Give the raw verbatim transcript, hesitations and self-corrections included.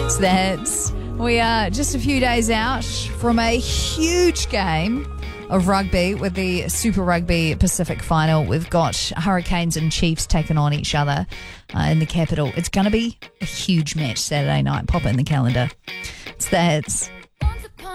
It's the Hits. We are just a few days out from a huge game of rugby with the Super Rugby Pacific Final. We've got Hurricanes and Chiefs taking on each other uh, in the capital. It's going to be a huge match Saturday night. Pop it in the calendar. It's the Hits.